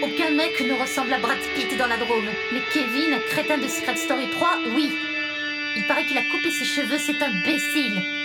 Aucun mec ne ressemble à Brad Pitt dans la Drôme. Mais Kevin, crétin de Secret Story 3, oui. Il paraît qu'il a coupé ses cheveux, cet imbécile.